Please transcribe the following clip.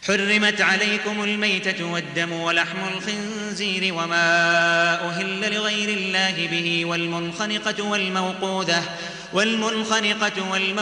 حرمت عليكم الميتة والدم ولحم الخنزير وما أهل لغير الله به والمنخنقة والموقوذة